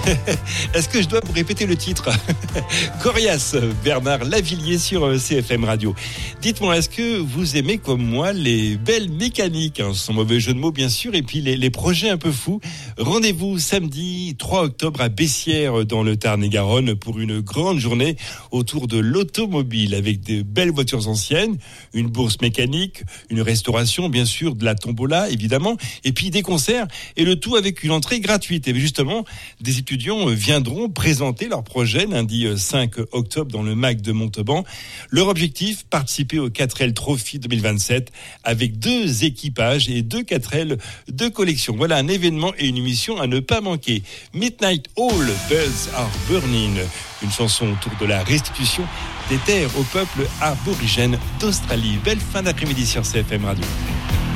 Est-ce que je dois vous répéter le titre? Coriace, Bernard Lavilliers sur CFM Radio. Dites-moi, est-ce que vous aimez comme moi les belles mécaniques, sans mauvais jeu de mots bien sûr, et puis les projets un peu fous? Rendez-vous samedi 3 octobre à Bessières dans le Tarn-et-Garonne pour une grande journée autour de l'automobile avec de belles voitures anciennes, une bourse mécanique, une restauration bien sûr, de la tombola évidemment, et puis des concerts, et le tout avec une entrée gratuite. Et justement, des étudiants viendront présenter leur projet lundi 5 octobre dans le MAC de Montauban. Leur objectif, participer au 4L Trophy 2027 avec 2 équipages et 2 4L de collection. Voilà un événement et une émission à ne pas manquer. Midnight All Bells Are Burning, une chanson autour de la restitution des terres au peuple aborigène d'Australie. Belle fin d'après-midi sur CFM Radio.